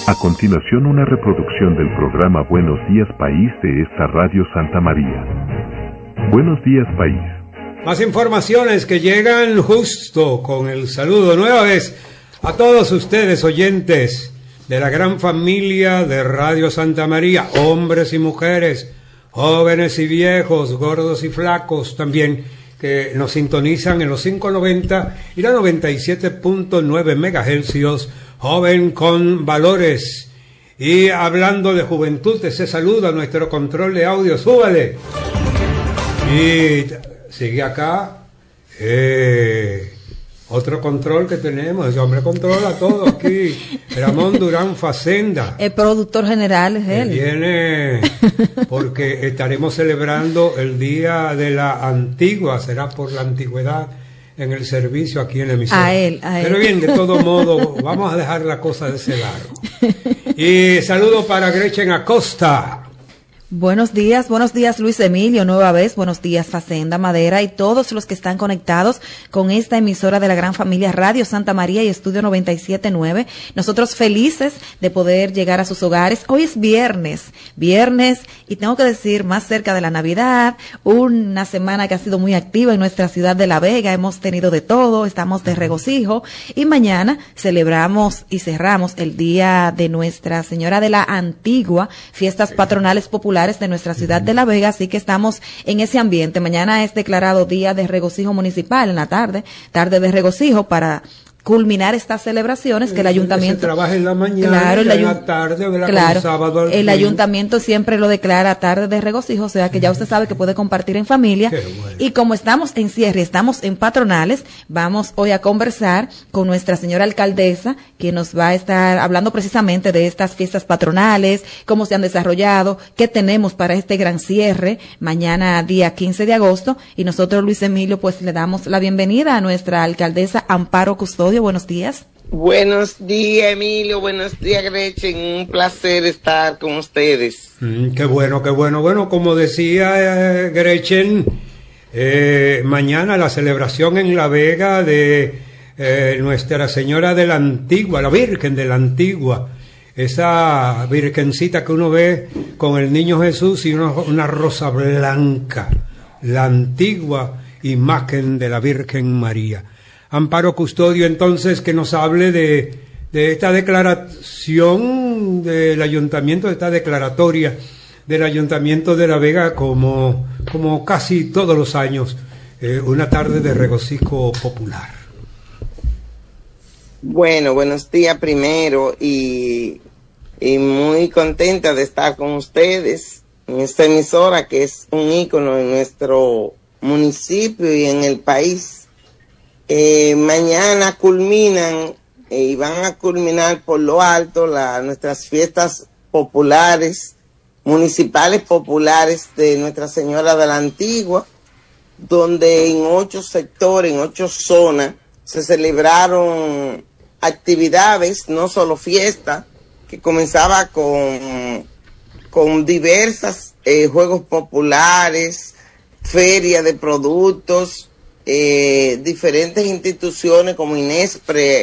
A continuación, una reproducción del programa Buenos Días País de esta Radio Santa María. Buenos Días País. Más informaciones que llegan justo con el saludo nueva vez a todos ustedes oyentes de la gran familia de Radio Santa María, hombres y mujeres, jóvenes y viejos, gordos y flacos también, que nos sintonizan en los 590 y la 97.9 megahercios, joven con valores. Y hablando de juventud, ese saludo a nuestro control de audio, súbale. Y sigue acá, otro control que tenemos, ese hombre controla todo aquí, Ramón Durán Facenda. El productor general es él. Viene porque estaremos celebrando el Día de la Antigua, será por la antigüedad en el servicio aquí en la emisora. A él. Pero bien, de todo modo, vamos a dejar la cosa de ese lado. Y saludo para Gretchen Acosta. Buenos días Luis Emilio, nueva vez, buenos días Facenda, Madera y todos los que están conectados con esta emisora de la gran familia Radio Santa María y Estudio 97.9. Nosotros felices de poder llegar a sus hogares. Hoy es viernes, y tengo que decir, más cerca de la Navidad, una semana que ha sido muy activa en nuestra ciudad de La Vega, hemos tenido de todo, estamos de regocijo y mañana celebramos y cerramos el Día de Nuestra Señora de la Antigua, fiestas patronales populares de nuestra ciudad de La Vega, así que estamos en ese ambiente. Mañana es declarado día de regocijo municipal en la tarde de regocijo para culminar estas celebraciones que el ayuntamiento se trabaja en la mañana, en la tarde, claro, el sábado el ayuntamiento siempre lo declara tarde de regocijo, o sea que ya usted sabe que puede compartir en familia. Bueno. Y como estamos en cierre, estamos en patronales, vamos hoy a conversar con nuestra señora alcaldesa, quien nos va a estar hablando precisamente de estas fiestas patronales, cómo se han desarrollado, qué tenemos para este gran cierre mañana día 15 de agosto, y nosotros, Luis Emilio, pues le damos la bienvenida a nuestra alcaldesa Amparo Custodio. Buenos días. Buenos días, Emilio. Buenos días, Gretchen. Un placer estar con ustedes. Qué bueno. Bueno, como decía Gretchen, mañana la celebración en La Vega de Nuestra Señora de la Antigua, la Virgen de la Antigua. Esa virgencita que uno ve con el niño Jesús y una rosa blanca. La antigua imagen de la Virgen María. Amparo Custodio, entonces, que nos hable de esta declaración del ayuntamiento, de esta declaratoria del ayuntamiento de La Vega como casi todos los años, una tarde de regocijo popular. Bueno, buenos días primero y muy contenta de estar con ustedes en esta emisora que es un ícono en nuestro municipio y en el país. Mañana culminan y van a culminar por lo alto nuestras fiestas populares, municipales populares de Nuestra Señora de la Antigua, donde en 8 sectores, en 8 zonas, se celebraron actividades, no solo fiestas, que comenzaba con diversas juegos populares, ferias de productos, diferentes instituciones como Inespre